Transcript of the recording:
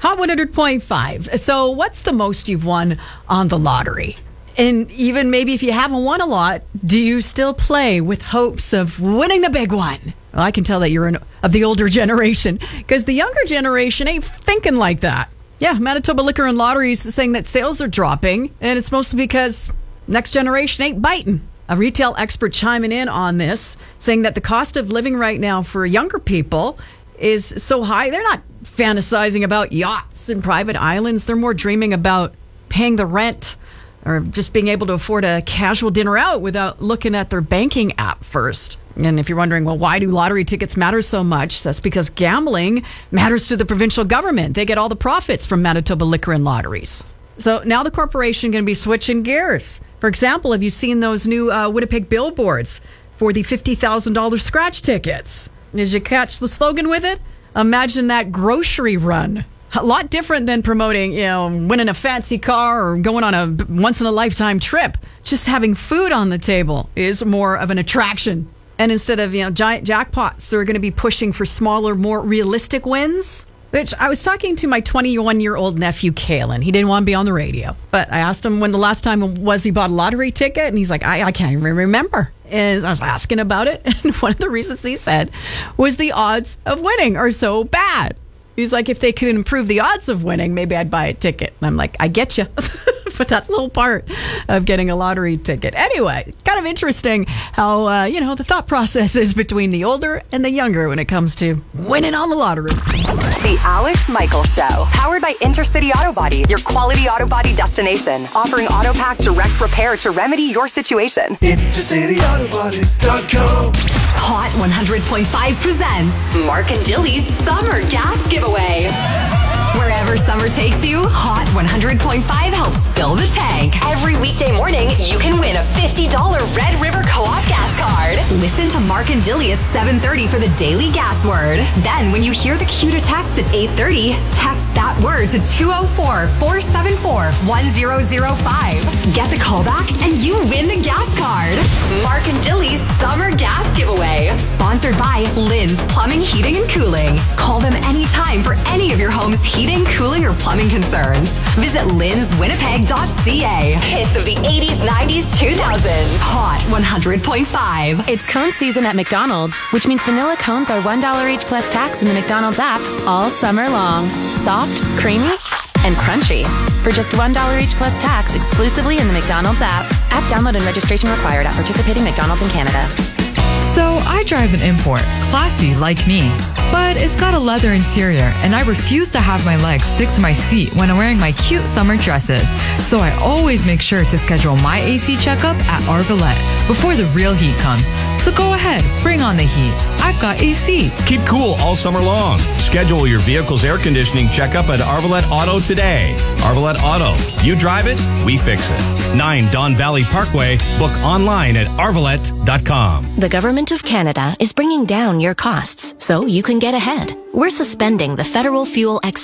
Hot 100.5. So what's the most you've won on the lottery? And even maybe if you haven't won a lot, do you still play with hopes of winning the big one? Well, I can tell that you're of the older generation, because the younger generation ain't thinking like that. Yeah, Manitoba Liquor and Lotteries is saying that sales are dropping, and it's mostly because next generation ain't biting. A retail expert chiming in on this, saying that the cost of living right now for younger people is so high, they're not fantasizing about yachts and private islands. They're more dreaming about paying the rent or just being able to afford a casual dinner out without looking at their banking app first. And if you're wondering, well, why do lottery tickets matter so much? That's because gambling matters to the provincial government. They get all the profits from Manitoba Liquor and Lotteries. So now the corporation going to be switching gears. For example, have you seen those new Winnipeg billboards for the $50,000 scratch tickets? Did you catch the slogan with it? Imagine that grocery run. A lot different than promoting, winning a fancy car or going on a once-in-a-lifetime trip. Just having food on the table is more of an attraction. And instead of, giant jackpots, they're going to be pushing for smaller, more realistic wins. Which I was talking to my 21-year-old nephew, Kalen. He didn't want to be on the radio. But I asked him when the last time was he bought a lottery ticket. And he's like, I can't even remember. And I was asking about it. And one of the reasons he said was the odds of winning are so bad. He's like, if they could improve the odds of winning, maybe I'd buy a ticket. And I'm like, I get you. But that's the whole part of getting a lottery ticket. Anyway, kind of interesting how, the thought process is between the older and the younger when it comes to winning on the lottery. The Alex Michaels Show, powered by Intercity Auto Body, your quality auto body destination. Offering AutoPack direct repair to remedy your situation. IntercityAutoBody.com. Hot 100.5 presents Mark and Dilly's Summer Gas Giveaway. Wherever summer takes you, Hot 100.5 helps fill the tank. Every weekday morning, you can win a $50 Red River Co-op gas card. Listen to Mark and Dilly at 7:30 for the daily gas word. Then, when you hear the cue to text at 8:30, text that word to 204-474-1005. Get the call back and you win the gas card. Mark and Dilly's Summer Gas Giveaway. Sponsored by Lynn's Plumbing, Heating, and Cooling. Call them anytime for any of your home's heating, cooling, or plumbing concerns. Visit lynswinnipeg.ca. Hits of the 80s, 90s, 2000s. Hot 100.5. It's cone season at McDonald's, which means vanilla cones are $1 each plus tax in the McDonald's app all summer long. Soft, creamy, and crunchy. For just $1 each plus tax exclusively in the McDonald's app. App download and registration required at participating McDonald's in Canada. So I drive an import, classy like me, but it's got a leather interior and I refuse to have my legs stick to my seat when I'm wearing my cute summer dresses. So I always make sure to schedule my AC checkup at Arvalette before the real heat comes. So go ahead, bring on the heat. I've got AC. Keep cool all summer long. Schedule your vehicle's air conditioning checkup at Arvalette Auto today. Arvalette Auto. You drive it, we fix it. 9 Don Valley Parkway. Book online at arvalette.com. The Government of Canada is bringing down your costs so you can get ahead. We're suspending the federal fuel excise